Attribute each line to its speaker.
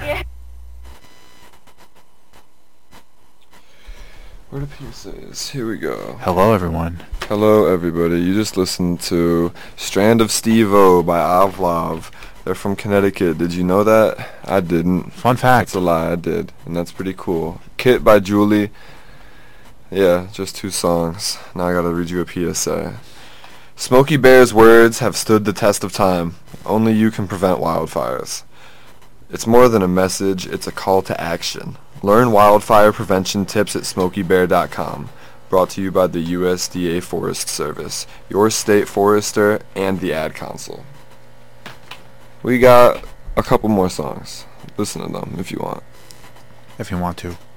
Speaker 1: Where the PSAs? Here we go.
Speaker 2: Hello, everyone.
Speaker 1: Hello, everybody. You just listened to Strand of Steve-O by Avlov. They're from Connecticut. Did you know that? I didn't.
Speaker 2: Fun fact.
Speaker 1: That's a lie. I did. And that's pretty cool. Kit by Julie. Yeah, just 2 songs. Now I gotta read you a PSA. Smokey Bear's words have stood the test of time. Only you can prevent wildfires. It's more than a message, it's a call to action. Learn wildfire prevention tips at smokeybear.com. Brought to you by the USDA Forest Service, your state forester, and the Ad Council. We got a couple more songs. Listen to them if you want.
Speaker 2: If you want to.